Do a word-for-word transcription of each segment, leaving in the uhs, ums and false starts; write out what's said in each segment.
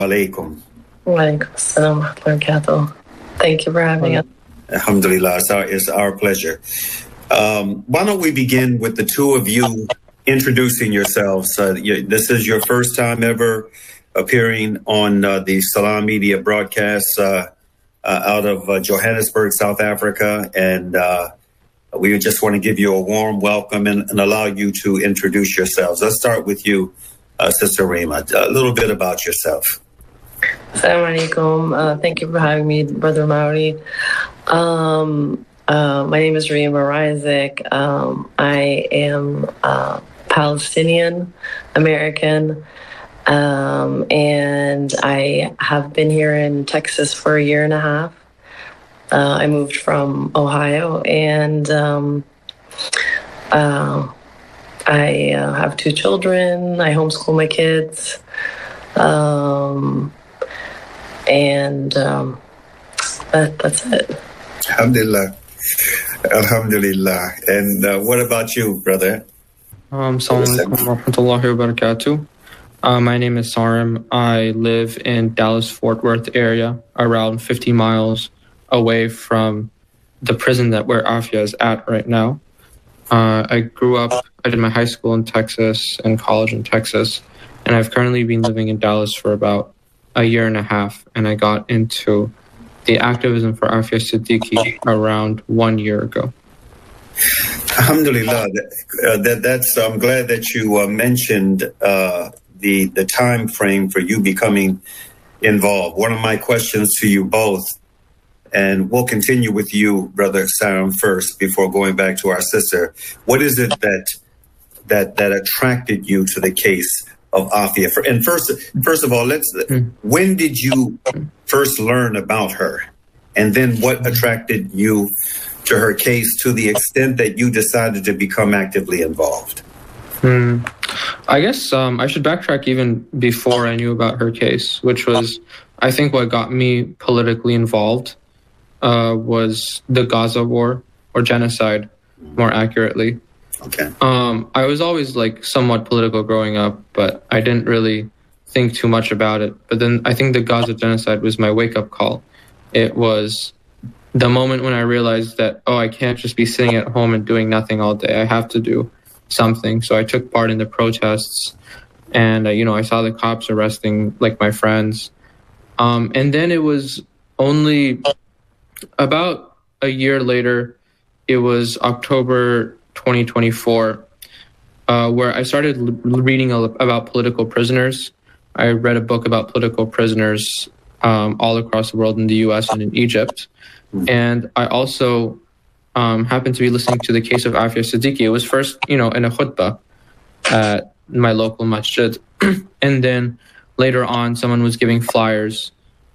Alaikum. Walaikum assalam wa rahmatullahi wa barakatuh. Thank you for having us. Alhamdulillah, it's our, it's our pleasure. Um, why don't we begin with the two of you introducing yourselves? Uh, you, this is your first time ever appearing on uh, the Salam Media broadcast uh, uh, out of uh, Johannesburg, South Africa, and uh, we just want to give you a warm welcome and, and allow you to introduce yourselves. Let's start with you, uh, Sister Rima. A little bit about yourself. Assalamu alaikum. Uh, thank you for having me, Brother Maori. Um, uh, my name is Rima Isaac. Um, I am uh, Palestinian American, um, and I have been here in Texas for a year and a half. Uh, I moved from Ohio, and um, uh, I uh, have two children. I homeschool my kids. Um, and um, that, that's it. Alhamdulillah. Alhamdulillah. And uh, what about you, brother? Um, Assalamu alaikum wa rahmatullahi wa barakatuh. Uh, my name is Sarim. I live in Dallas-Fort Worth area, around fifty miles away from the prison that where Afia is at right now. Uh, I grew up, I did my high school in Texas and college in Texas, and I've currently been living in Dallas for about a year and a half, and I got into the activism for Afia Siddiqui around one year ago. Alhamdulillah. Uh, that, that's, I'm glad that you uh, mentioned uh, the, the time frame for you becoming involved. One of my questions to you both, and we'll continue with you, Brother Sarim, first before going back to our sister. What is it that that that attracted you to the case of Afia? For, and first, first of all, let's. When did you first learn about her, and then what attracted you to her case to the extent that you decided to become actively involved? Hmm. I guess um, I should backtrack even before I knew about her case, which was, I think, what got me politically involved uh, was the Gaza war, or genocide, more accurately. Okay. Um, I was always like somewhat political growing up, but I didn't really think too much about it. But then I think the Gaza genocide was my wake-up call. It was the moment when I realized that, oh, I can't just be sitting at home and doing nothing all day. I have to do something. So I took part in the protests, and, uh, you know, I saw the cops arresting, like, my friends. Um, and then it was only about a year later, it was October twenty twenty-four, uh, where I started l- reading a- about political prisoners. I read a book about political prisoners um, all across the world, in the U S and in Egypt. And I also um, happened to be listening to the case of Afia Siddiqui. It was first, you know, in a khutbah at my local masjid. And then later on, someone was giving flyers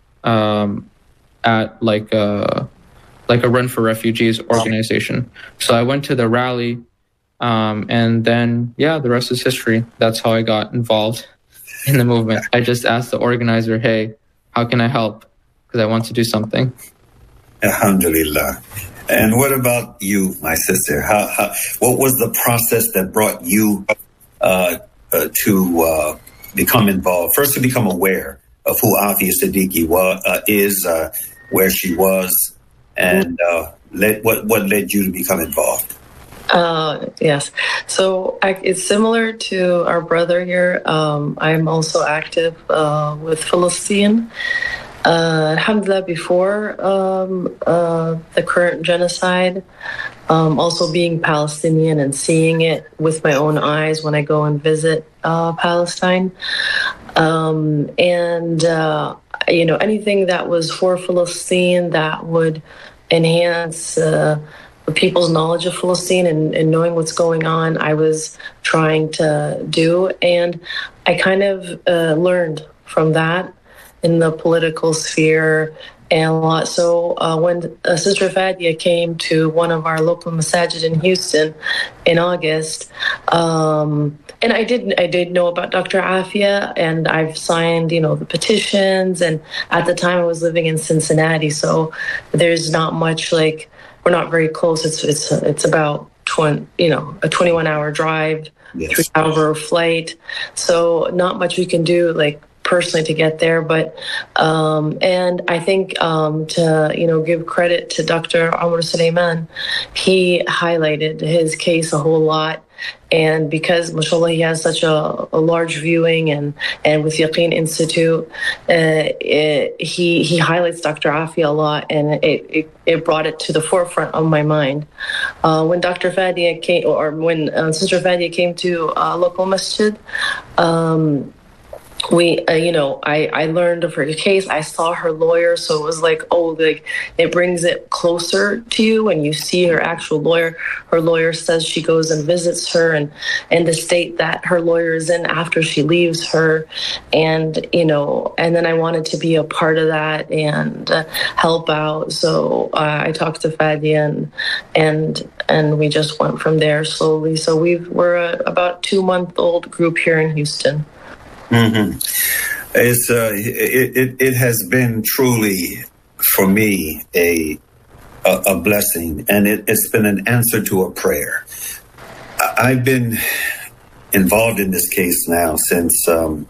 um, at like a, like a Run for Refugees organization. So I went to the rally, um, and then, yeah, the rest is history. That's how I got involved in the movement. I just asked the organizer, hey, how can I help? Because I want to do something. Alhamdulillah. And what about you, my sister? How, how what was the process that brought you uh, uh, to uh, become involved? First, to become aware of who Afia Siddiqui was, uh, is, uh, where she was, and uh, led, what what led you to become involved? Uh, yes. So I, it's similar to our brother here. Um, I'm also active uh, with Palestine. Uh, alhamdulillah, before um, uh, the current genocide, um, also being Palestinian and seeing it with my own eyes when I go and visit uh, Palestine. Um, and, uh, you know, anything that was for Palestine that would enhance uh, the people's knowledge of Palestine and, and knowing what's going on, I was trying to do. And I kind of uh, learned from that in the political sphere and a lot. So uh, when uh, Sister Fadia came to one of our local masajid in Houston in August, um, and I did I did know about Doctor Afia, and I've signed, you know, the petitions. And at the time I was living in Cincinnati, so there's not much, like, we're not very close. It's it's it's about twenty, you know, a twenty-one hour drive, yes. three hour flight. So not much we can do, like, personally to get there, but um, and I think um, to you know give credit to Doctor Omar Suleiman, he highlighted his case a whole lot. And because, mashallah, he has such a, a large viewing, and, and with Yaqeen Institute, uh, it, he he highlights Doctor Afia a lot, and it, it, it brought it to the forefront of my mind. Uh, when Doctor Fadia came, or when uh, Sister Fadia came to uh, local masjid, um, we, uh, you know, I, I learned of her case. I saw her lawyer, so it was like, oh, like it brings it closer to you when you see her actual lawyer. Her lawyer says she goes and visits her, and, and the state that her lawyer is in after she leaves her. And, you know, and then I wanted to be a part of that and uh, help out. So uh, I talked to Fadia, and, and, and we just went from there slowly. So we've, we're a, about two month old group here in Houston. Mm-hmm. It's uh, it, it it has been truly for me a a, a blessing, and it, it's been an answer to a prayer. I've been involved in this case now since um,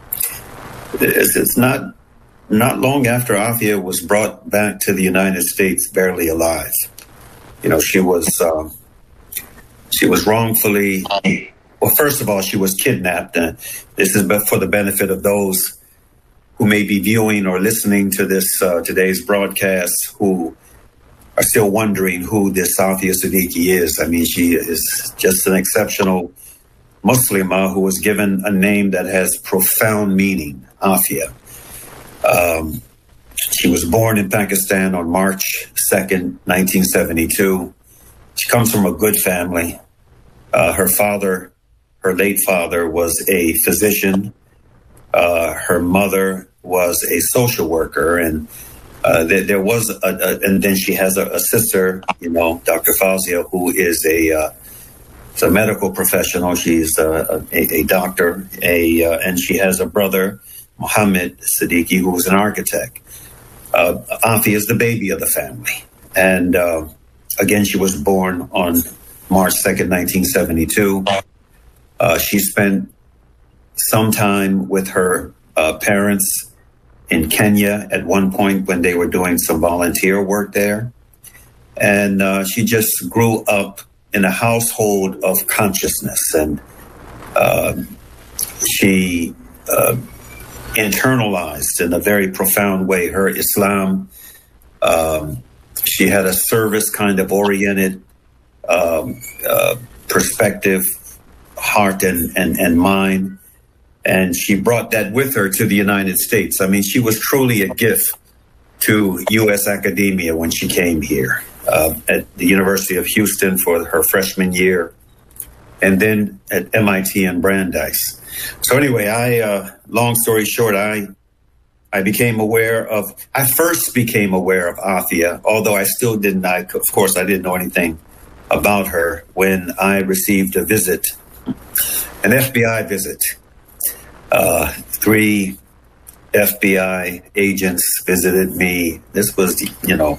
it's, it's not not long after Afia was brought back to the United States, barely alive. You know, she was um, she was wrongfully. Well, first of all, she was kidnapped. Uh, this is for the benefit of those who may be viewing or listening to this uh, today's broadcast who are still wondering who this Afia Siddiqui is. I mean, she is just an exceptional Muslimah who was given a name that has profound meaning, Afia. Um, she was born in Pakistan on March second, nineteen seventy-two. She comes from a good family. Uh, her father... Her late father was a physician. Uh, her mother was a social worker, and uh, there, there was, a, a, and then she has a, a sister, you know, Doctor Fawzia, who is a, uh, a medical professional. She's a, a, a doctor, a, uh, and she has a brother, Muhammad Siddiqui, who was an architect. Uh, Afia is the baby of the family, and uh, again, she was born on March second, nineteen seventy-two. Uh, she spent some time with her uh, parents in Kenya at one point when they were doing some volunteer work there. And uh, she just grew up in a household of consciousness. And uh, she uh, internalized in a very profound way her Islam. Um, she had a service kind of oriented um, uh, perspective, heart and, and, and mind. And she brought that with her to the United States. I mean, she was truly a gift to U S academia when she came here uh, at the University of Houston for her freshman year, and then at M I T in Brandeis. So anyway, I, uh, long story short, I, I became aware of, I first became aware of Afia, although I still didn't, I, of course, I didn't know anything about her when I received a visit, an F B I visit. Uh, three F B I agents visited me. This was, you know,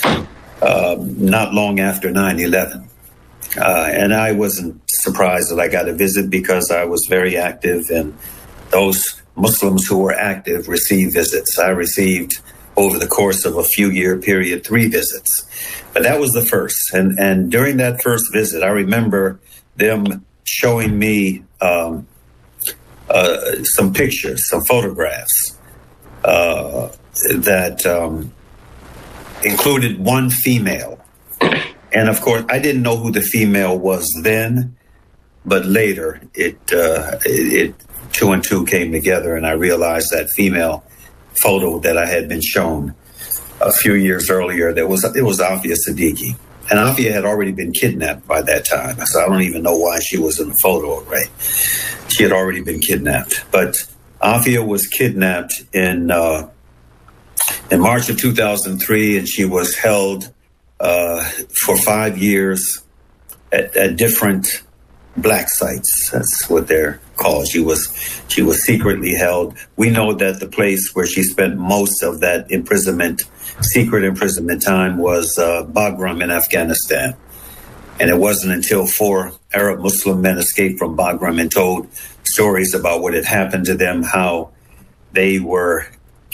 uh, not long after nine eleven. Uh, and I wasn't surprised that I got a visit because I was very active, and those Muslims who were active received visits. I received, over the course of a few year period, three visits. But that was the first. And, and during that first visit, I remember them showing me um, uh, some pictures, some photographs uh, that um, included one female. And of course, I didn't know who the female was then, but later it, uh, it, it two and two came together, and I realized that female photo that I had been shown a few years earlier, that was it was Afia Siddiqui. And Afia had already been kidnapped by that time, so I don't even know why she was in the photo array. She had already been kidnapped. But Afia was kidnapped in uh, in March of two thousand three, and she was held uh, for five years at, at different black sites. That's what they're called. She was she was secretly held. We know that the place where she spent most of that imprisonment, secret imprisonment time, was uh, Bagram in Afghanistan. And it wasn't until four Arab Muslim men escaped from Bagram and told stories about what had happened to them, how they were